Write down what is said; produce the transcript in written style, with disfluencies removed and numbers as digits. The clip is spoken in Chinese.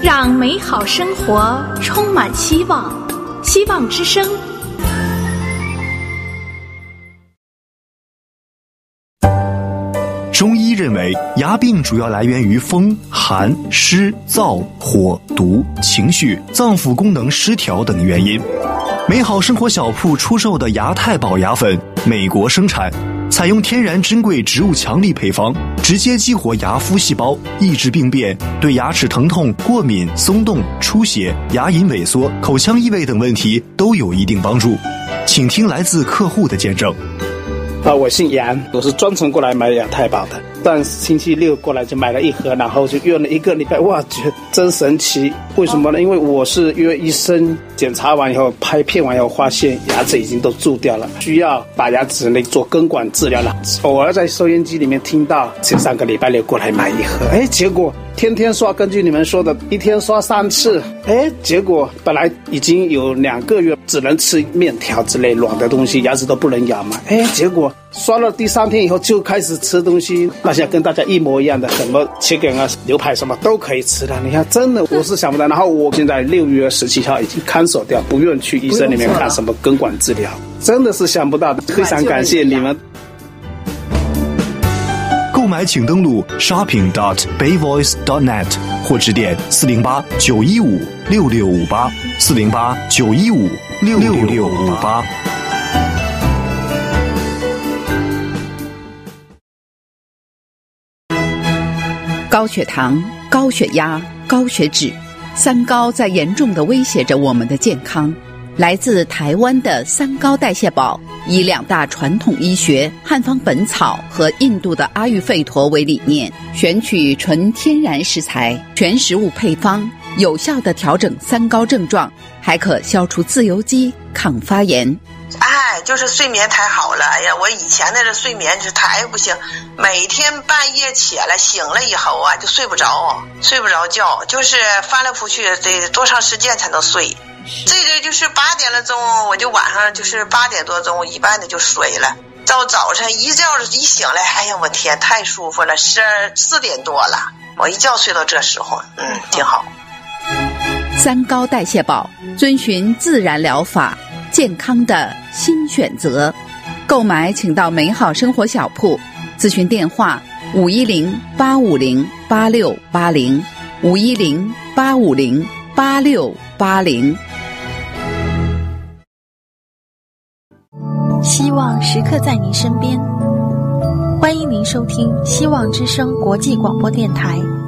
让美好生活充满希望，希望之声。 中医认为，牙病主要来源于风、寒、湿、燥、火、毒、情绪、脏腑功能失调等原因。美好生活小铺出售的牙太保牙粉，美国生产，采用天然珍贵植物强力配方，直接激活牙麸细胞，抑制病变，对牙齿疼痛、过敏、松动、出血、牙龈萎缩、口腔异味等问题都有一定帮助。请听来自客户的见证。 我姓杨，我是专程过来买牙太保的。但星期六过来就买了一盒，然后就用了1个礼拜，哇，觉得真神奇。为什么呢？因为我是约医生检查完以后，拍片完以后，发现牙齿已经都蛀掉了，需要把牙齿做根管治疗了。偶尔在收音机里面听到，这3个礼拜六过来买一盒，结果天天刷，根据你们说的一天刷3次，结果本来已经有2个月只能吃面条之类软的东西，牙齿都不能咬嘛，结果刷了第3天以后就开始吃东西，那现在跟大家一模一样的，什么chicken啊、牛排什么都可以吃的。你看，真的我是想不到。然后我现在6月17号已经cancel掉，不愿去医生里面看什么根管治疗，真的是想不到的，非常感谢你们。 购买请登录 shopping.bayvoice.net 或致电408-915-6658 408-915-6658。 高血糖、高血压、高血脂，3高在严重地威胁着我们的健康。来自台湾的3高代谢宝，以2大传统医学汉方本草和印度的阿育吠陀为理念，选取纯天然食材，全食物配方，有效地调整3高症状，还可消除自由基、抗发炎。 就是睡眠太好了，我以前的这睡眠是太不行，每天半夜起来醒了以后就睡不着觉，就是翻来覆去得多长时间才能睡。这个就是8点了钟，我就晚上就是8点多钟一般的就睡了，到早晨一觉一醒来，我天，太舒服了，4点多了，我一觉睡到这时候，挺好。 3高代谢宝，遵循自然疗法，健康的新选择。购买请到美好生活小铺，咨询电话510-850-8680 510-850-8680。 希望时刻在您身边，欢迎您收听希望之声国际广播电台